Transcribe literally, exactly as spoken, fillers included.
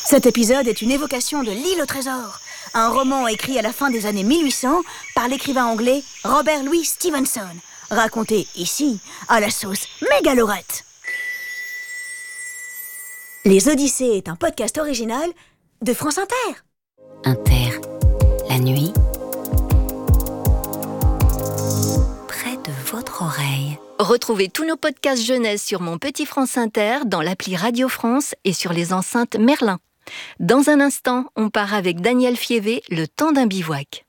Cet épisode est une évocation de L'Île au trésor, un roman écrit à la fin des années mille huit cents par l'écrivain anglais Robert Louis Stevenson, raconté ici à la sauce mégalorette. Les Odyssées est un podcast original de France Inter. Inter, la nuit, près de votre oreille. Retrouvez tous nos podcasts jeunesse sur Mon Petit France Inter, dans l'appli Radio France et sur les enceintes Merlin. Dans un instant, on part avec Daniel Fievé, Le temps d'un bivouac.